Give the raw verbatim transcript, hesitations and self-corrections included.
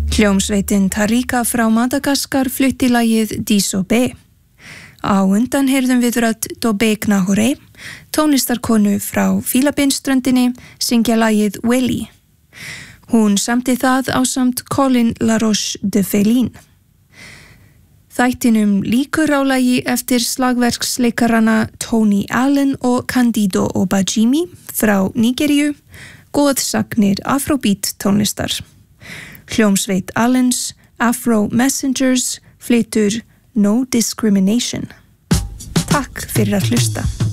Hljómsveitin Tarika frá Madagaskar flutti lagið Disobey. Á undan heyrðum við rödd Dobé Knahore, tónlistarkonu frá Fílabeinsströndinni, syngja lagið Willy. Hún samti það ásamt Colin Laroche de Félin. Þættinum lýkur á lagi eftir slagverksleikarana Tony Allen og Candido Obajimi frá Nígeríu, goðsagnir Afrobeat tónlistar. Hljómsveit Allens, Afro Messengers, flytur No Discrimination. Takk fyrir að hlusta.